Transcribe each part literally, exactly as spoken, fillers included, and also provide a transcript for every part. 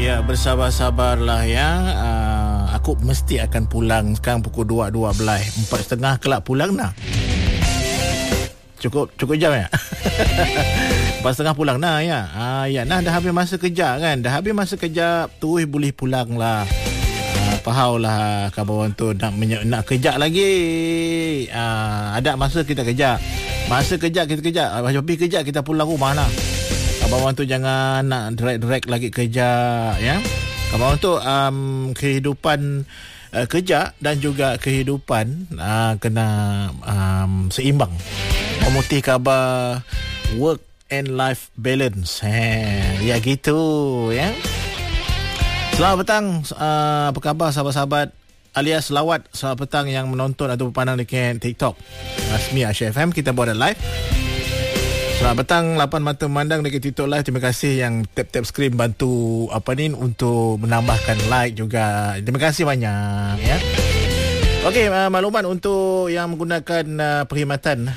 Ya, bersabar-sabarlah ya. Uh, aku mesti akan pulang sekarang pukul dua dua belas. Empat setengah kelak pulang nak. Cukup cukup jam ya. Empat setengah pulang nah ya. Ah ya, nah dah habis masa kerja kan. Dah habis masa kerja, terus boleh pulang lah. Ah, faham lah kawan tu nak menye- nak kerja lagi. Ah, ada masa kita kerja. Masa kerja kita kerja. Habis kerja kita pulang rumah lah. Kawan tu jangan nak direct-direct lagi kerja ya. Kawan tu um, kehidupan uh, kerja dan juga kehidupan uh, kena um, seimbang. Memutih khabar work and life balance. He, ya gitu ya. Selamat petang, uh, apa khabar sahabat-sahabat alias selawat selamat petang yang menonton atau berpandang dekat TikTok Rasmi Asia F M. Kita buat live. Selamat petang, lapan mata memandang dekat TikTok live. Terima kasih yang tap-tap skrin bantu apa ni untuk menambahkan like juga. Terima kasih banyak ya. Okey, uh, maklumat untuk yang menggunakan uh, perkhidmatan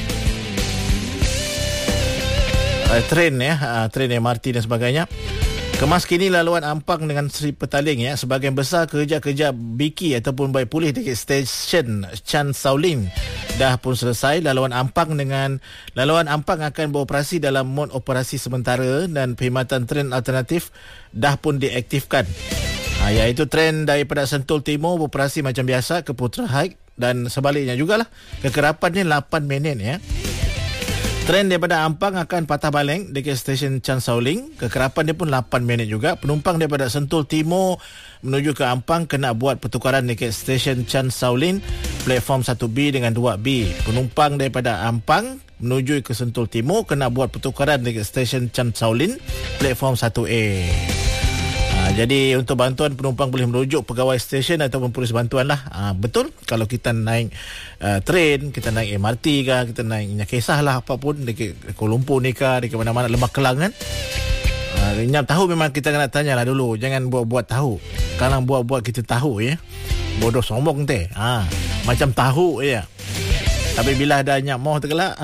uh, train ya, uh, train M R T dan sebagainya. Kemas kini laluan Ampang dengan Seri Petaling ya. Sebahagian besar kerja-kerja biki ataupun baik pulih dekat stesen Chan Sauling dah pun selesai. Laluan Ampang dengan laluan Ampang akan beroperasi dalam mod operasi sementara dan perkhidmatan tren alternatif dah pun diaktifkan. Ha, iaitu tren daripada Sentul Timur beroperasi macam biasa ke Putra Heights dan sebaliknya jugalah. Kekerapannya lapan minit ya. Tren daripada Ampang akan patah balik dekat stesen Chan Sauling. Kekerapan dia pun lapan minit juga. Penumpang daripada Sentul Timur menuju ke Ampang kena buat pertukaran dekat stesen Chan Sauling platform satu B dengan dua B. Penumpang daripada Ampang menuju ke Sentul Timur kena buat pertukaran dekat stesen Chan Sauling platform satu A. Ha, jadi untuk bantuan penumpang boleh merujuk pegawai stesen ataupun polis bantuan lah. Ha, betul kalau kita naik uh, train, kita naik M R T kah, kita naik kisah lah apapun dekat Kuala Lumpur ni kah, dekat mana-mana Lemah Kelang kan. Ha, yang tahu memang kita kena tanya lah dulu. Jangan buat-buat tahu. Kalau buat-buat kita tahu ya. Bodoh sombong teh. Ha, macam tahu ya. Tapi bila ada nyak moh tergelak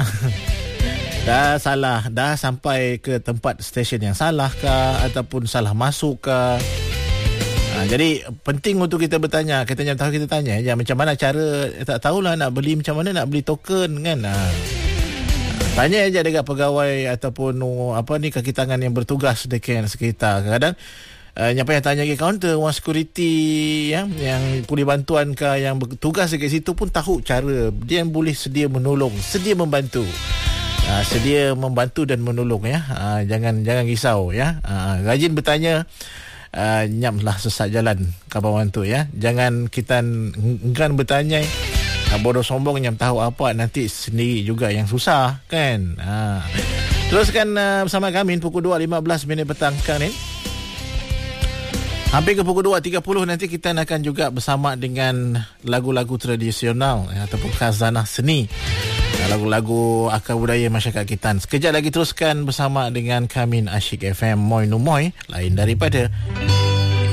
dah salah, dah sampai ke tempat stesen yang salah kah ataupun salah masuk kah. Ha, jadi penting untuk kita bertanya. Kita yang tahu kita tanya ya, macam mana cara, tak tahulah nak beli macam mana nak beli token kan. Ha. Tanya aja dekat pegawai ataupun apa ni kaki tangan yang bertugas dekat sekitar. Kadang Uh, yang payah tanya ke kaunter, orang security ya, yang pulih bantuan ke yang bertugas dekat situ pun tahu cara. Dia boleh sedia menolong, sedia membantu. Uh, sedia membantu dan menolong ya. Uh, jangan jangan risau ya. Uh, rajin bertanya, uh, nyamlah sesat jalan kawan tu ya. Jangan kita enggan bertanya. Uh, bodoh sombong yang tahu apa nanti sendiri juga yang susah kan. Uh. Teruskan uh, bersama kami pukul dua lima belas minit petang sekarang ni. Hampir ke pukul dua tiga puluh nanti kita akan juga bersama dengan lagu-lagu tradisional ya, ataupun khazanah seni, lagu-lagu akar budaya masyarakat kita. Sekejap lagi teruskan bersama dengan kami Asyik F M Moi Numoy, lain daripada